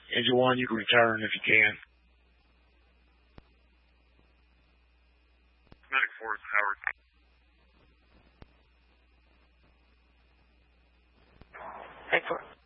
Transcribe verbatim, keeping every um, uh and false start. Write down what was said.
Angel One, you can return if you can. Medic four is Howard. Excellent.